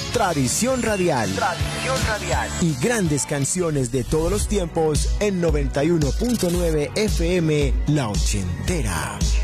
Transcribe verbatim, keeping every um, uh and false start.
Tradición Radial. Tradición Radial. Y grandes canciones de todos los tiempos en noventa y uno punto nueve F M La Ochentera.